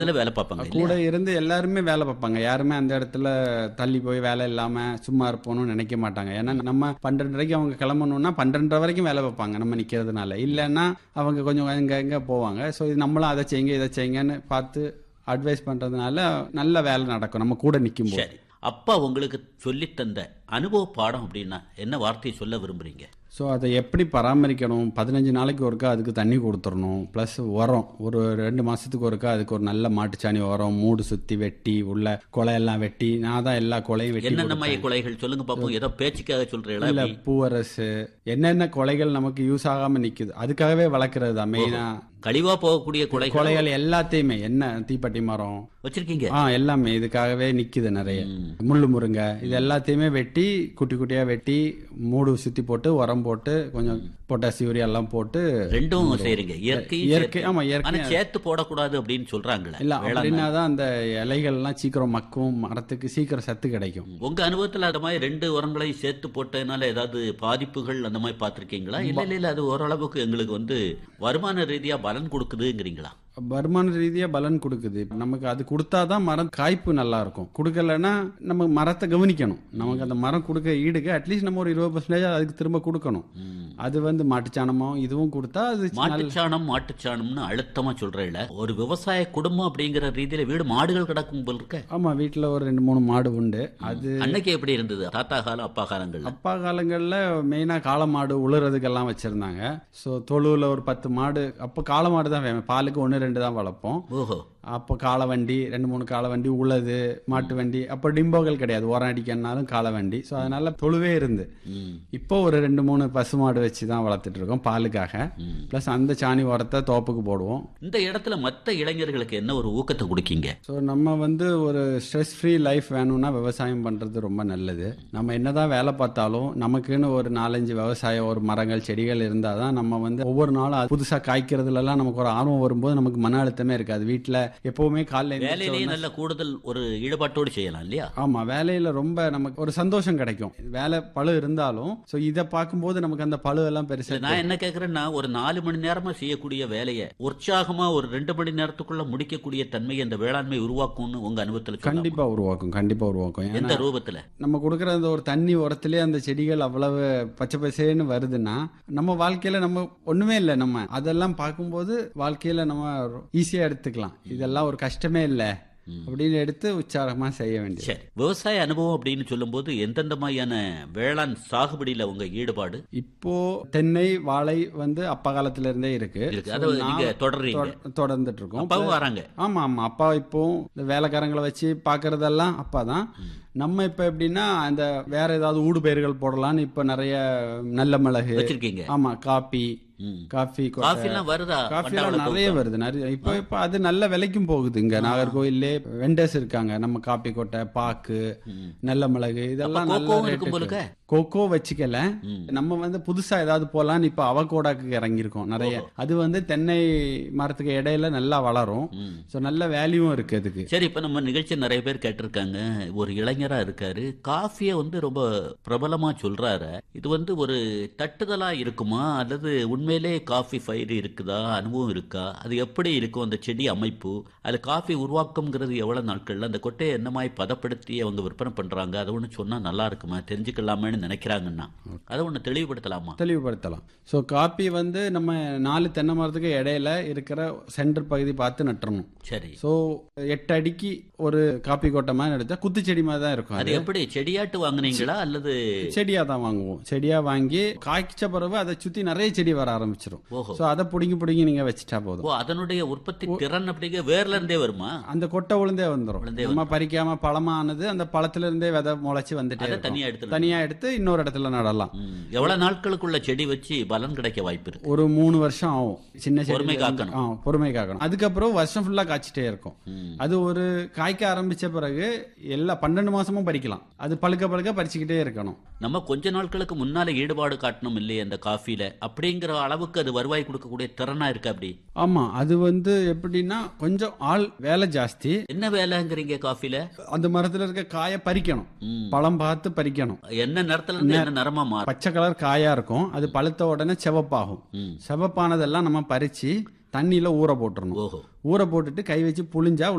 இதுல வேலை பார்ப்பாங்க கூட இல்லையா? இருந்து எல்லாருமே வேலை பார்ப்பாங்க. யாருமே அந்த இடத்துல தள்ளி போய் வேலை இல்லாம சும்மா இருப்போம்னு நினைக்க மாட்டாங்க. ஏன்னா நம்ம 12:30க்கு அவங்க கிளம்பணும்னா 12:30 வரைக்கும் வேலை பார்ப்பாங்க நம்ம நிக்கிறதுனால. இல்லைன்னா அவங்க கொஞ்சம் எங்க போவாங்க. ஸோ நம்மளும் அதை செய்யுங்க இதை செய்யுங்கன்னு பார்த்து அட்வைஸ் பண்றதுனால நல்ல வேலை நடக்கும் நம்ம கூட நிற்கும் போது. சரி, அப்பா உங்களுக்கு சொல்லித் தந்த அனுபவ பாடம் அப்படின்னா என்ன வார்த்தையை சொல்ல விரும்புறீங்க? ஸோ அதை எப்படி பராமரிக்கணும், 15 நாளைக்கு ஒருக்கா அதுக்கு தண்ணி கொடுத்துடணும், ப்ளஸ் உரம் ஒரு 2 மாதத்துக்கு ஒருக்கா அதுக்கு ஒரு நல்ல மாட்டுச்சாணி உரம், மூடு சுற்றி வெட்டி உள்ள கொலையெல்லாம் வெட்டி, நான் தான் எல்லா கொலையும் வெட்டி என்னென்ன மாதிரி கொலைகள் சொல்லுங்க பார்ப்போம். ஏதோ பேச்சுக்காக சொல்றீங்களா? இல்லை பூவரசு என்னென்ன கொலைகள் நமக்கு யூஸ் ஆகாமல் நிற்குது அதுக்காகவே வளர்க்குறது தான் மெயினாக. கழிவா போகக்கூடிய கொலைகள் எல்லாத்தையுமே என்ன தீப்பெட்டி மரம் வச்சிருக்கீங்க? எல்லாமே இதுக்காகவே நிக்குது நிறைய. முள்ளு முருங்கை இது எல்லாத்தையுமே வெட்டி குட்டி குட்டியா வெட்டி மூடு சுத்தி போட்டு உரம் போட்டு கொஞ்சம் பொட்டாசி யூரியா எல்லாம் போட்டு ரெண்டும் செய்றீங்க. இயற்கை. ஆமா இயற்கை சேர்த்து போடக்கூடாது அப்படின்னு சொல்றாங்களே. இல்ல அப்படின்னாதான் அந்த இலைகள் எல்லாம் சீக்கிரம் மக்கும், மரத்துக்கு சீக்கிரம் சத்து கிடைக்கும். உங்க அனுபவத்துல அந்த மாதிரி 2 உரங்களையும் சேர்த்து போட்டதுனால ஏதாவது பாதிப்புகள் அந்த மாதிரி பார்த்திருக்கீங்களா? இல்ல அது ஓரளவுக்கு எங்களுக்கு வருமான ரீதியா பலன் கொடுக்குதுங்கிறீங்களா? வருமான ரீதியா பலன் கொடுக்குது. நமக்கு அது கொடுத்தாதான் மரம் காய்ப்பு நல்லா இருக்கும். கொடுக்கலன்னா நம்ம மரத்தை கவனிக்கணும். நமக்கு அந்த மரம் கொடுக்க ஈடுக்கு அட்லீஸ்ட் நம்ம ஒரு 20% அதுக்கு திரும்ப கொடுக்கணும். அது மாட்டுச்சாணமோ இதுவும் கொடுத்தா அது மாட்டுச்சாணம்னு அழுத்தமா சொல்றேன். ஒரு விவசாய குடும்பம் அப்படிங்கிற ரீதியில வீடு மாடுகள் கிடக்கும் போல் இருக்க. ஆமா, வீட்டுல ஒரு 2-3 மாடு உண்டு. அது அன்னைக்கு எப்படி இருந்தது? தாத்தா காலம் அப்பா காலங்கள்ல? அப்பா காலங்கள்ல மெயினா காளை மாடு உழுறதுக்கெல்லாம் வச்சிருந்தாங்க. ஸோ தொழுவுல ஒரு 10 மாடு. அப்போ காளை மாடு தான் வேணும், பாலுக்கு 1-2 தான் வளர்ப்போம். ஓஹோ. அப்போ காளை வண்டி 2-3 காளை வண்டி உழுது மாட்டு வண்டி. அப்போ டிம்போகள் கிடையாது, உரம் அடிக்கனாலும் காளை வண்டி. ஸோ அதனால தொழுவே இருந்து. இப்போ ஒரு 2-3 பசுமாடு வச்சு தான் வளர்த்துட்டு இருக்கோம் பாலுக்காக. பிளஸ் அந்த சாணி உரத்தை தோப்புக்கு போடுவோம். இந்த இடத்துல மற்ற இளைஞர்களுக்கு என்ன ஒரு ஊக்கத்தை கொடுக்கீங்க? ஸோ நம்ம ஒரு ஸ்ட்ரெஸ் ஃப்ரீ லைஃப் வேணும்னா விவசாயம் பண்றது ரொம்ப நல்லது. நம்ம என்னதான் வேலை பார்த்தாலும் நமக்குன்னு ஒரு 4-5 விவசாயம் ஒரு மரங்கள் செடிகள் இருந்தால் தான் நம்ம ஒவ்வொரு நாளும் புதுசாக காய்க்கிறதுலாம் நமக்கு ஒரு ஆர்வம் வரும்போது நமக்கு மன அழுத்தமே இருக்காது. வீட்டில் எப்பவுமே காலையில வேலையிலேயே நல்ல கூடுதல் ஒரு ஈடுபாட்டோடு செய்யலாம் இல்லையா? ஆமா, வேலையில ரொம்ப நமக்கு ஒரு சந்தோஷம் கிடைக்கும். வேலை பளு இருந்தாலும் இதை பார்க்கும்போது நமக்கு அந்த பளு எல்லாம் பெருசா. நான் என்ன கேட்கிறேன்னா, ஒரு 4 மணி நேரமா செய்யக்கூடிய வேலையை உற்சாகமா ஒரு 2 மணி நேரத்துக்குள்ள முடிக்கக்கூடிய தன்மையை அந்த வேளாண்மை உருவாக்கும்னு உங்க அனுபவத்தில்? கண்டிப்பா உருவாக்கும். எந்த ரூபத்துல? நம்ம கொடுக்கற அந்த ஒரு தண்ணி உரத்திலே அந்த செடிகள் அவ்வளவு பச்சை பசேன்னு வருதுன்னா நம்ம வாழ்க்கையில நம்ம ஒண்ணுமே இல்லை. நம்ம அதெல்லாம் பார்க்கும்போது வாழ்க்கையில நம்ம ஈஸியா எடுத்துக்கலாம். இதெல்லாம் ஒரு கஷ்டமே இல்லை அப்படின்னு எடுத்து உற்சாகமா செய்ய வேண்டியது. சரி, விவசாய அனுபவம் அப்படின்னு சொல்லும் போது எந்தெந்த மாதிரியான வேளாண் சாகுபடியில உங்க ஈடுபாடு? இப்போ தென்னை வாழை அப்பா காலத்துல இருந்தே இருக்கு. தொடர்ந்துட்டு இருக்கோம். அப்பாவும் வராங்க. ஆமா, அப்பா இப்போ இந்த வேலைக்காரங்களை வச்சு பாக்குறதெல்லாம் அப்பா தான். நம்ம இப்ப எப்படின்னா அந்த வேற ஏதாவது ஊடு பயிர்கள் போடலான்னு இப்ப நிறைய நல்ல மிளகு வச்சிருக்கீங்க. ஆமா, காபி வருதா? நிறைய வருது. இப்ப அது நல்ல விலைக்கும் போகுது. இங்க நாகர்கோயிலே வெண்டர்ஸ் இருக்காங்க. நம்ம காப்பி கொட்டை, பாக்கு, நல்ல மிளகு இதெல்லாம் நல்ல கோகோ வச்சுக்கல. நம்ம புதுசா ஏதாவது போலான்னு இப்ப அவகோடாக்கு இறங்கியிருக்கோம் நிறைய. அது தென்னை மரத்துக்கு இடையில நல்லா வளரும். நல்ல வேல்யூவும் இருக்கு அதுக்கு. சரி, இப்ப நம்ம நிகழ்ச்சி நிறைய பேர் கேட்டிருக்காங்க. ஒரு இளைஞரா இருக்காரு, காஃபியை ரொம்ப பிரபலமா சொல்றாரு. இது ஒரு தட்டுதலா இருக்குமா அல்லது உண்மையிலே காஃபி பயிர் இருக்குதா, அனுபவம் இருக்கா? அது எப்படி இருக்கும் அந்த செடி அமைப்பு? அது காஃபி உருவாக்கம்ங்கிறது எவ்வளவு நாட்கள்ல அந்த கொட்டையை என்ன மாதிரி பதப்படுத்தி அவங்க விற்பனை பண்றாங்க? அதை ஒண்ணு சொன்னா நல்லா இருக்குமா, தெரிஞ்சுக்கலாமேன்னு நினைக்கிறாங்கன்னா அதை ஒண்ணு தெளிவுபடுத்தலாம். ஸோ காப்பி நம்ம 4 தென்னை மரத்துக்கு இடையில இருக்கிற சென்டர் பகுதி பார்த்து நட்டுறணும். சரி. ஸோ 8 அடிக்கு ஒரு காப்பி கொட்டை மாதிரி எடுத்தா குத்து செடி மாதிரி தான் இருக்கும். அது எப்படி செடியாட்டு வாங்குனீங்களா அல்லது? செடியா தான் வாங்குவோம். செடியா வாங்கி காய்ச்ச பிறகு அதை சுத்தி நிறைய செடி வர ஆரம்பிச்சிடும். ஸோ அதை புடுங்கி நீங்க வச்சுட்டா போதும். அதனுடைய உற்பத்தி திறன் அப்படிங்க வேர்ல இருந்தே வருமா? அந்த கொட்டை விழுந்தே வந்துடும். நம்ம பறிக்காம பழமானது அந்த பழத்துல இருந்தே விதை முளைச்சு வந்துட்டு தனியா எடுத்து இன்னொரு இடத்துல நடலாம். எவ்வளவு நாட்களுக்குள்ள செடி வச்சு பலன் கிடைக்க வாய்ப்பு இருக்கு? ஒரு 3 வருஷம் ஆகும். சின்ன பொறுமை காக்கணும். அதுக்கப்புறம் வருஷம் ஃபுல்லா காய்ச்சிட்டே இருக்கும். அது ஒரு காய்க்க ஆரம்பிச்ச பிறகு எல்லா 12 மாசமும் பறிக்கலாம். அது பழுக்க பறிச்சுக்கிட்டே இருக்கணும். நம்ம கொஞ்ச நாட்களுக்கு முன்னால ஈடுபாடு காட்டணும் இல்லையே அந்த காஃபில, அப்படிங்கிற அளவுக்கு அது வருவாய் கொடுக்கக்கூடிய திறனா இருக்கு அப்படி? ஆமா, அது எப்படின்னா கொஞ்சம் ஆள் வேலை ஜாஸ்தி. என்ன வேலைங்கிறீங்க காஃபில? அந்த மரத்துல இருக்க காய பறிக்கணும், பழம் பார்த்து பறிக்கணும். என்ன நேரத்துல நிறமா மாறும்? பச்சை கலர் காயா இருக்கும். அது பழுத்த உடனே செவப்பாகும். செவப்பானதெல்லாம் நம்ம பறிச்சு தண்ணியில ஊற போட்டுறணும். ஓஹோ. ஊற போட்டுட்டு கை வச்சு புழிஞ்சா